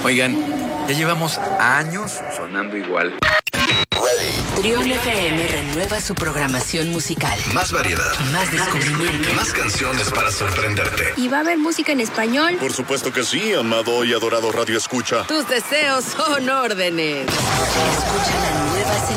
Oigan, ya llevamos años sonando igual. Trión FM renueva su programación musical. Más variedad. Más descubrimiento. Más canciones para sorprenderte. ¿Y va a haber música en español? Por supuesto que sí, amado y adorado Radio Escucha. Tus deseos son órdenes. Escucha la nueva